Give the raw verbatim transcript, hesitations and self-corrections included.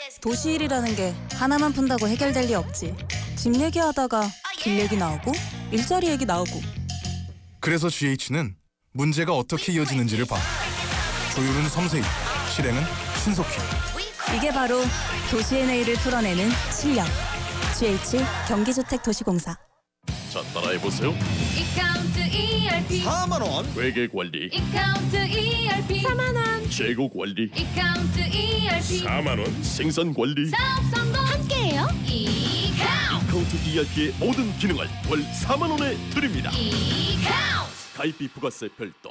도시 일이라는 게 하나만 푼다고 해결될 리 없지. 집 얘기하다가 길 얘기 나오고 일자리 얘기 나오고. 그래서 지에이치는 문제가 어떻게 이어지는지를 봐. 조율은 섬세히, 실행은 신속히. 이게 바로 도시의 내일을 풀어내는 실력. 지에이치 경기주택도시공사. 자, 따라해보세요. 이카운트 이알피 사만 원. 회계 관리, 이카운트 이알피 사만 원 재고 관리, 이카운트 이알피 사만 원. 생산 관리, 사업 성공 함께해요. 이카운트 카운트 이알피의 모든 기능을 월 사만 원에 드립니다. 이카운트 가입비 부가세 별도